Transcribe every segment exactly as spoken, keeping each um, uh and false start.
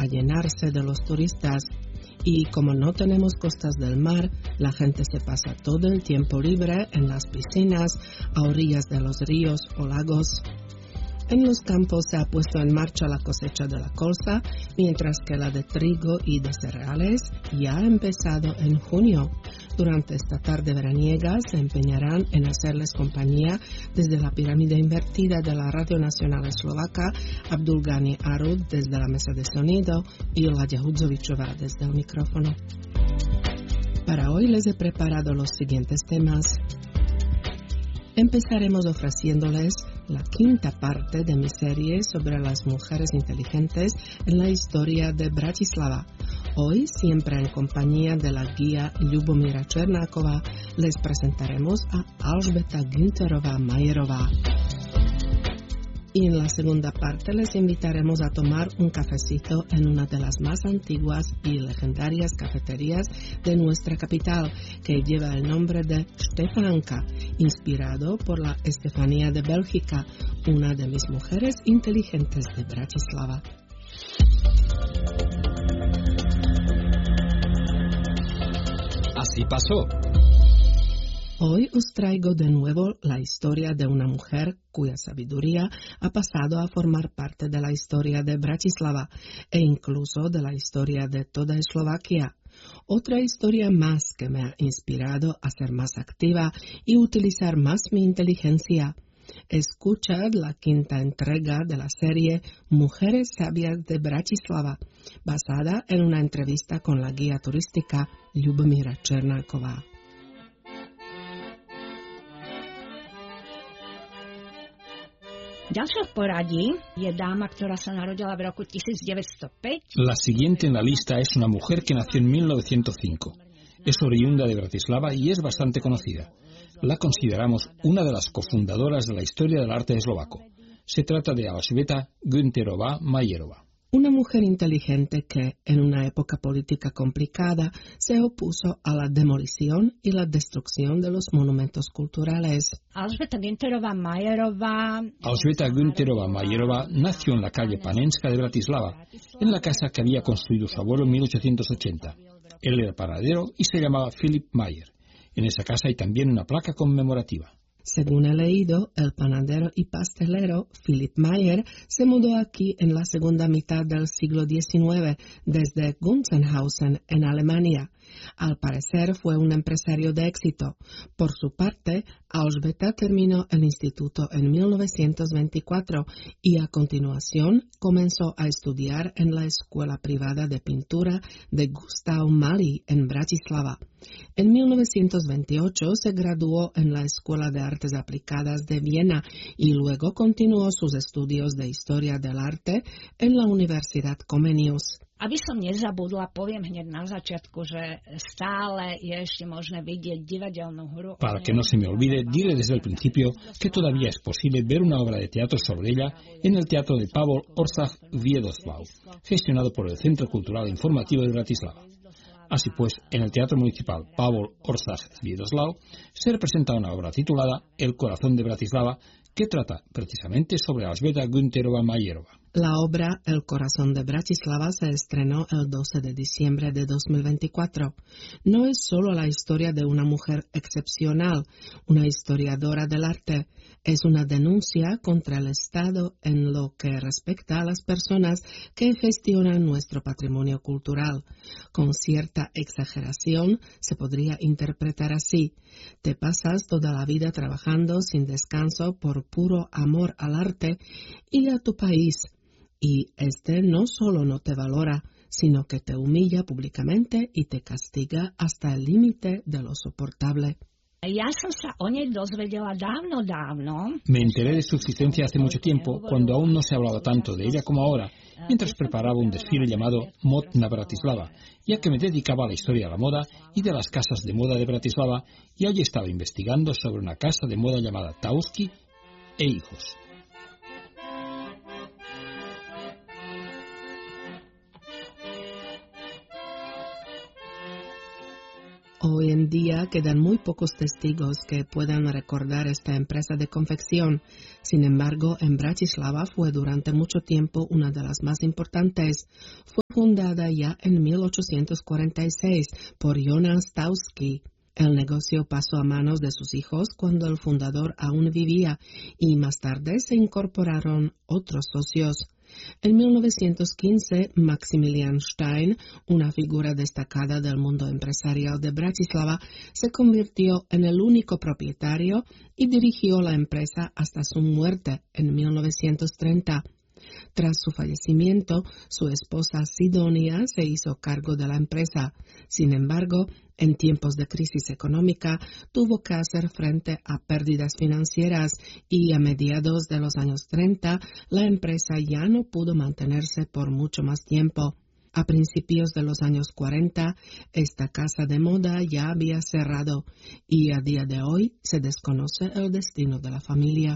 a llenarse de los turistas. Y como no tenemos costas del mar, la gente se pasa todo el tiempo libre en las piscinas, a orillas de los ríos o lagos. En los campos se ha puesto en marcha la cosecha de la colza, mientras que la de trigo y de cereales ya ha empezado en junio. Durante esta tarde veraniega se empeñarán en hacerles compañía desde la pirámide invertida de la Radio Nacional Eslovaca, Abdulgani Arud desde la mesa de sonido y Olaya Hudzovičová desde el micrófono. Para hoy les he preparado los siguientes temas. Empezaremos ofreciéndoles la quinta parte de mi serie sobre las mujeres inteligentes en la historia de Bratislava. Hoy, siempre en compañía de la guía Ljubomíra Černáková, les presentaremos a Alžbeta Günterová-Majerová. Y en la segunda parte les invitaremos a tomar un cafecito en una de las más antiguas y legendarias cafeterías de nuestra capital, que lleva el nombre de Štefanka, inspirado por la Estefanía de Bélgica, una de mis mujeres inteligentes de Bratislava. Así pasó. Hoy os traigo de nuevo la historia de una mujer cuya sabiduría ha pasado a formar parte de la historia de Bratislava e incluso de la historia de toda Eslovaquia. Otra historia más que me ha inspirado a ser más activa y utilizar más mi inteligencia. Escuchad la quinta entrega de la serie Mujeres Sabias de Bratislava, basada en una entrevista con la guía turística Ljubomíra Černáková. Ďalšia v poradí je dáma, ktorá sa narodila v roku devätnásť päť. La siguiente en la lista es una mujer que nació en mil novecientos cinco. Es oriunda de Bratislava y es bastante conocida. La consideramos una de las cofundadoras de la historia del arte eslovaco. Se trata de Alžbeta Günterová-Majerová. Una mujer inteligente que, en una época política complicada, se opuso a la demolición y la destrucción de los monumentos culturales. Alžbeta Günterová-Majerová. Alžbeta Günterová-Majerová nació en la calle Panenska de Bratislava, en la casa que había construido su abuelo en mil ochocientos ochenta. Él era panadero y se llamaba Philip Mayer. En esa casa hay también una placa conmemorativa. Según he leído, el panadero y pastelero Philip Mayer se mudó aquí en la segunda mitad del siglo diecinueve desde Gunzenhausen, en Alemania. Al parecer fue un empresario de éxito. Por su parte, Alžbeta terminó el instituto en mil novecientos veinticuatro y a continuación comenzó a estudiar en la Escuela Privada de Pintura de Gustav Mahler en Bratislava. En mil novecientos veintiocho se graduó en la Escuela de Artes Aplicadas de Viena y luego continuó sus estudios de Historia del Arte en la Universidad Comenius. Aby som nezabudla, poviem hneď na začiatku, že stále je ešte možné vidieť divadelnú hru. Para que no se me olvide, diré desde el principio que todavía es posible ver una obra de teatro sobre ella en el Teatro de Pavol Orszag Wiedoslav, gestionado por el Centro Cultural e Informativo de Bratislava. Así pues, en el Teatro Municipal Pavol Orszag Wiedoslav se representa una obra titulada El corazón de Bratislava, que trata precisamente sobre Alžbeta Günterová-Majerová. La obra El corazón de Bratislava se estrenó el doce de diciembre de dos mil veinticuatro. No es solo la historia de una mujer excepcional, una historiadora del arte. Es una denuncia contra el Estado en lo que respecta a las personas que gestionan nuestro patrimonio cultural. Con cierta exageración se podría interpretar así: te pasas toda la vida trabajando sin descanso por puro amor al arte y a tu país. Y este no solo no te valora, sino que te humilla públicamente y te castiga hasta el límite de lo soportable. Ja som sa o nej dozvedela dávno, dávno. Me enteré de su existencia hace mucho tiempo, cuando aún no se hablaba tanto de ella como ahora, mientras preparaba un desfile llamado Mod na Bratislava, ya que me dedicaba a la historia de la moda y de las casas de moda de Bratislava, y allí estaba investigando sobre una casa de moda llamada Tauski e Hijos. Hoy en día quedan muy pocos testigos que puedan recordar esta empresa de confección. Sin embargo, en Bratislava fue durante mucho tiempo una de las más importantes. Fue fundada ya en mil ochocientos cuarenta y seis por Jonas Stauski. El negocio pasó a manos de sus hijos cuando el fundador aún vivía y más tarde se incorporaron otros socios. En mil novecientos quince, Maximilian Stein, una figura destacada del mundo empresarial de Bratislava, se convirtió en el único propietario y dirigió la empresa hasta su muerte en mil novecientos treinta. Tras su fallecimiento, su esposa Sidonia se hizo cargo de la empresa. Sin embargo, en tiempos de crisis económica, tuvo que hacer frente a pérdidas financieras y a mediados de los años treinta, la empresa ya no pudo mantenerse por mucho más tiempo. A principios de los años cuarenta, esta casa de moda ya había cerrado y a día de hoy se desconoce el destino de la familia.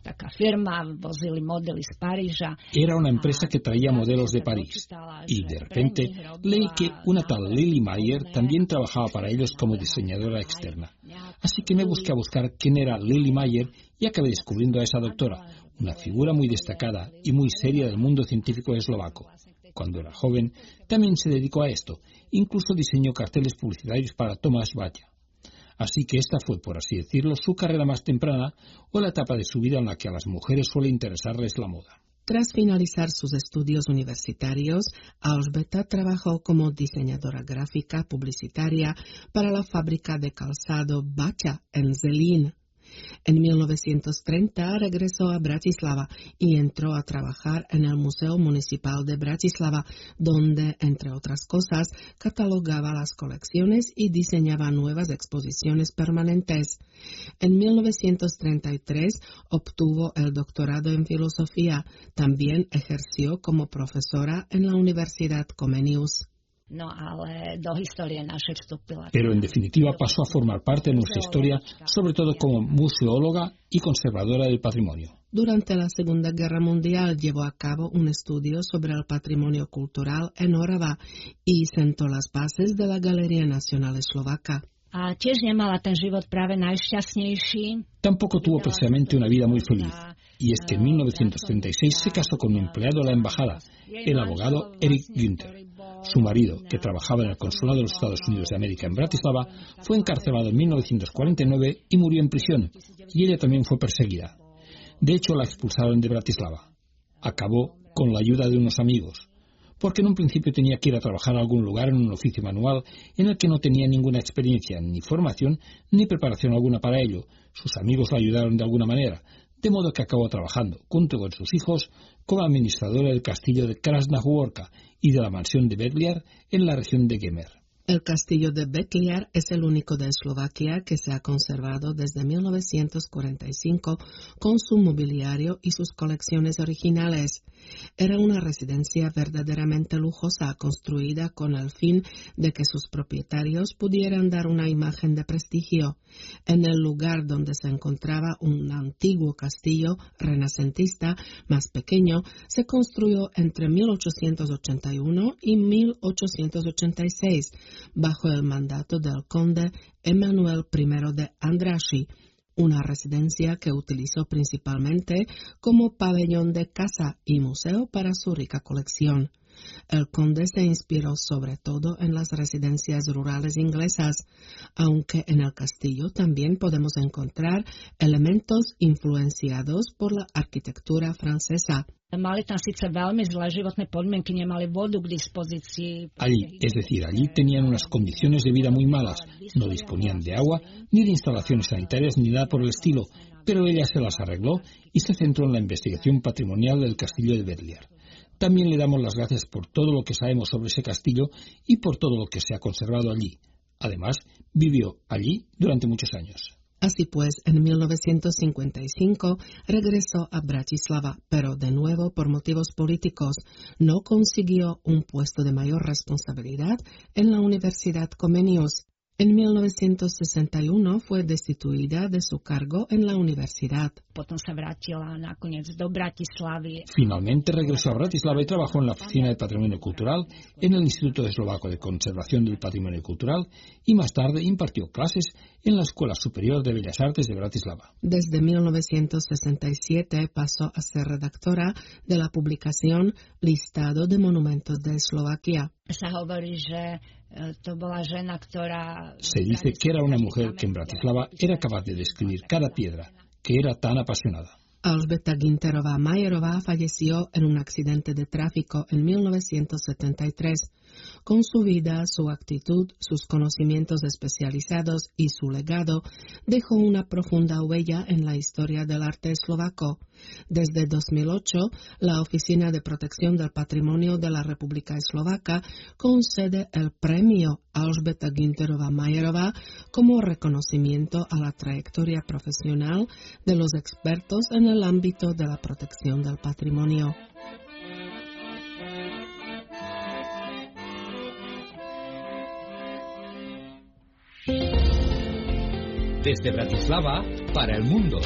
Era una empresa que traía modelos de París y de repente leí que una tal Lily Mayer también trabajaba para ellos como diseñadora externa. Así que me busqué a buscar quién era Lily Mayer y acabé descubriendo a esa doctora, una figura muy destacada y muy seria del mundo científico eslovaco. Cuando era joven, también se dedicó a esto, incluso diseñó carteles publicitarios para Tomáš Bata. Así que esta fue, por así decirlo, su carrera más temprana o la etapa de su vida en la que a las mujeres suele interesarles la moda. Tras finalizar sus estudios universitarios, Alžbeta trabajó como diseñadora gráfica publicitaria para la fábrica de calzado Bata en Zelín. En mil novecientos treinta regresó a Bratislava y entró a trabajar en el Museo Municipal de Bratislava, donde, entre otras cosas, catalogaba las colecciones y diseñaba nuevas exposiciones permanentes. En mil novecientos treinta y tres obtuvo el doctorado en filosofía. También ejerció como profesora en la Universidad Comenius. No, ale do histórie našej vstúpila. Pero en definitiva pasó a formar parte de nuestra historia, sobre todo como museóloga y conservadora del patrimonio. Durante la Segunda Guerra Mundial llevó a cabo un estudio sobre el patrimonio cultural en Orava y sentó las bases de la Galería Nacional Eslovaca. A tiež nemala ten život práve najšťastnejší. Tampoco tuvo precisamente una vida muy feliz. Y es que en mil novecientos treinta y seis se casó con un empleado de la embajada, el abogado Eric Günther. Su marido, que trabajaba en el consulado de los Estados Unidos de América en Bratislava, fue encarcelado en mil novecientos cuarenta y nueve y murió en prisión, y ella también fue perseguida. De hecho, la expulsaron de Bratislava. Acabó con la ayuda de unos amigos, porque en un principio tenía que ir a trabajar a algún lugar en un oficio manual en el que no tenía ninguna experiencia, ni formación, ni preparación alguna para ello. Sus amigos la ayudaron de alguna manera, de modo que acabó trabajando, junto con sus hijos, como administradora del castillo de Krasna Horka y de la mansión de Betliar en la región de Gemer. El castillo de Betliar es el único de Eslovaquia que se ha conservado desde mil novecientos cuarenta y cinco con su mobiliario y sus colecciones originales. Era una residencia verdaderamente lujosa, construida con el fin de que sus propietarios pudieran dar una imagen de prestigio. En el lugar donde se encontraba un antiguo castillo renacentista más pequeño, se construyó entre mil ochocientos ochenta y uno y mil ochocientos ochenta y seis, bajo el mandato del conde Emanuel I de Andrassy, una residencia que utilizó principalmente como pabellón de caza y museo para su rica colección. El conde se inspiró sobre todo en las residencias rurales inglesas, aunque en el castillo también podemos encontrar elementos influenciados por la arquitectura francesa. Mali tam síce veľmi zlé životné podmienky, nemali vodu k dispozícii. Allí, es decir, allí tenían unas condiciones de vida muy malas, no disponían de agua, ni de instalaciones sanitarias, ni nada por el estilo, pero ella se las arregló y se centró en la investigación patrimonial del castillo de Betliar. También le damos las gracias por todo lo que sabemos sobre ese castillo y por todo lo que se ha conservado allí. Además, vivió allí durante muchos años. Así pues, en mil novecientos cincuenta y cinco regresó a Bratislava, pero de nuevo por motivos políticos no consiguió un puesto de mayor responsabilidad en la Universidad Comenius. En mil novecientos sesenta y uno fue destituida de su cargo en la universidad. Potom sa vrátila nakoniec do Bratislavy. Finalmente regresó a Bratislava y trabajó en la Oficina de Patrimonio Cultural, en el Instituto Eslovaco de Conservación del Patrimonio Cultural y más tarde impartió clases en la Escuela Superior de Bellas Artes de Bratislava. Desde mil novecientos sesenta y siete pasó a ser redactora de la publicación Listado de Monumentos de Eslovaquia. Sa hovorí, že to bola žena, ktorá... Se dice que era una mujer que en Bratislava era capaz de describir cada piedra, que era tan apasionada. Alžbeta Ginterová Majerová falleció en un accidente de tráfico en mil novecientos setenta y tres. Con su vida, su actitud, sus conocimientos especializados y su legado, dejó una profunda huella en la historia del arte eslovaco. Desde dos mil ocho, la Oficina de Protección del Patrimonio de la República Eslovaca concede el premio Alžbeta Ginterová Majerová como reconocimiento a la trayectoria profesional de los expertos en el ámbito de la protección del patrimonio. Desde Bratislava para el mundo.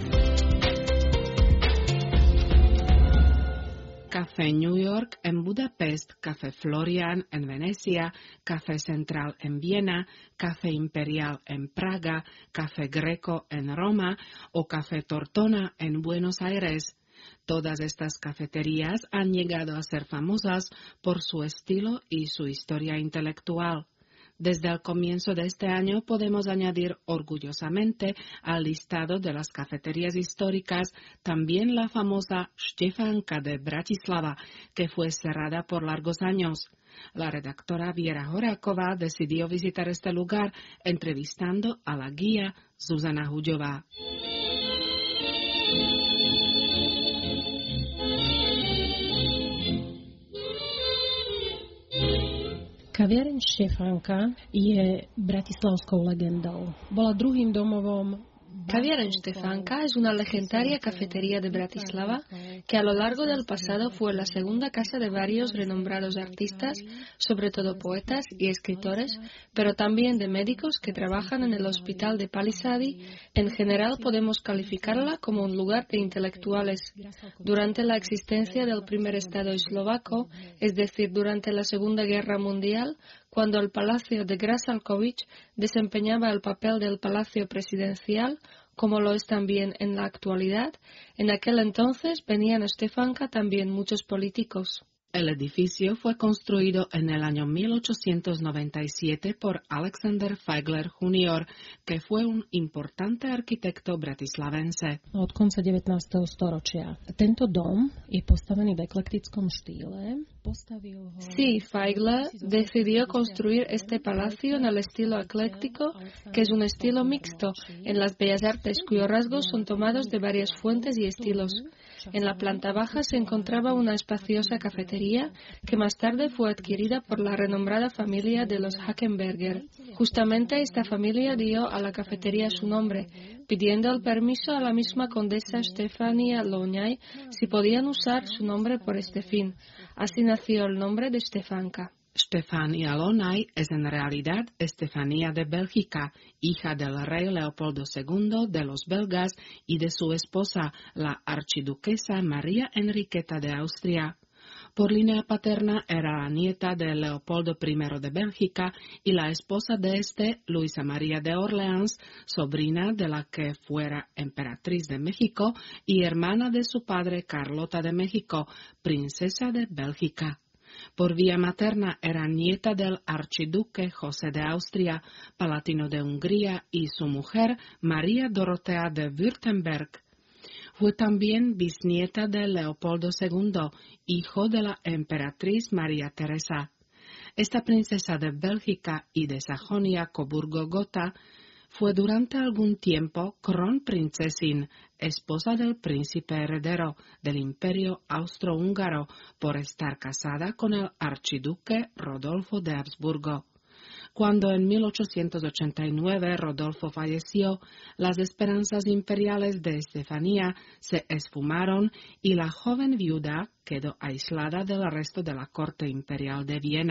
Café New York en Budapest, Café Florian en Venecia, Café Central en Viena, Café Imperial en Praga, Café Greco en Roma o Café Tortona en Buenos Aires. Todas estas cafeterías han llegado a ser famosas por su estilo y su historia intelectual. Desde el comienzo de este año podemos añadir orgullosamente al listado de las cafeterías históricas también la famosa Štefanka de Bratislava, que fue cerrada por largos años. La redactora Viera Horáková decidió visitar este lugar entrevistando a la guía Zuzana Huďová. Kaviareň Štefanka je bratislavskou legendou. Bola druhým domovom. Kaviareň Štefanka es una legendaria cafetería de Bratislava que a lo largo del pasado fue la segunda casa de varios renombrados artistas, sobre todo poetas y escritores, pero también de médicos que trabajan en el hospital de Palisady. En general podemos calificarla como un lugar de intelectuales. Durante la existencia del primer Estado eslovaco, es decir, durante la Segunda Guerra Mundial, cuando el Palacio de Grassalkovich desempeñaba el papel del Palacio Presidencial, como lo es también en la actualidad, en aquel entonces venían a Štefanka también muchos políticos. El edificio fue construido en el año mil ochocientos noventa y siete por Alexander Feigler junior, que fue un importante arquitecto bratislavense. Od konca devätnásteho storočia. Tento dom je postavený v eklektickom štýle. Sí, Feigler decidió construir este palacio en el estilo ecléctico, que es un estilo mixto en las bellas artes cuyos rasgos son tomados de varias fuentes y estilos. En la planta baja se encontraba una espaciosa cafetería que más tarde fue adquirida por la renombrada familia de los Hackenberger. Justamente esta familia dio a la cafetería su nombre, pidiendo el permiso a la misma condesa Štefania Lonaj si podían usar su nombre por este fin. Así nació el nombre de Štefanka. Štefania Lonaj es en realidad Estefanía de Bélgica, hija del rey Leopoldo segundo de los belgas y de su esposa, la archiduquesa María Enriqueta de Austria. Por línea paterna era la nieta de Leopoldo primero de Bélgica y la esposa de este, Luisa María de Orleans, sobrina de la que fuera emperatriz de México y hermana de su padre Carlota de México, princesa de Bélgica. Por vía materna era nieta del archiduque José de Austria, palatino de Hungría, y su mujer María Dorotea de Württemberg. Fue también bisnieta de Leopoldo segundo, hijo de la emperatriz María Teresa. Esta princesa de Bélgica y de Sajonia-Coburgo-Gotha fue durante algún tiempo Kronprinzessin, esposa del príncipe heredero del Imperio Austrohúngaro, por estar casada con el archiduque Rodolfo de Habsburgo. Cuando en mil ochocientos ochenta y nueve Rodolfo falleció, las esperanzas imperiales de Estefanía se esfumaron y la joven viuda quedó aislada del resto de la corte imperial de Viena.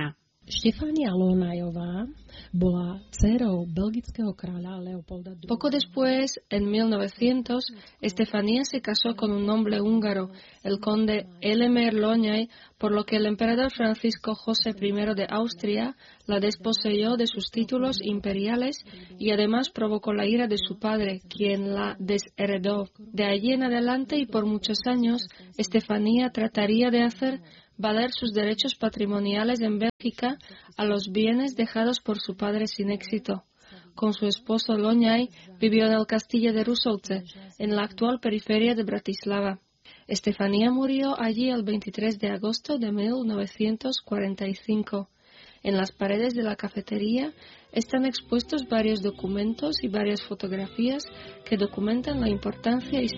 Štefánia Lonajová bola dcérou belgického kráľa Leopolda druhého. Poco después, en mil novecientos, Estefanía se casó con un noble húngaro, el conde Elemer Lonyay, por lo que el emperador Francisco José primero de Austria la desposeyó de sus títulos imperiales y además provocó la ira de su padre, quien la desheredó. De allí en adelante y por muchos años, Estefanía trataría de hacer valer sus derechos patrimoniales en Bélgica a los bienes dejados por su padre sin éxito. Con su esposo Lonyay vivió en el castillo de Rusovce, en la actual periferia de Bratislava. Estefanía murió allí el veintitrés de agosto de mil novecientos cuarenta y cinco. En las paredes de la cafetería están expuestos varios documentos y varias fotografías que documentan la importancia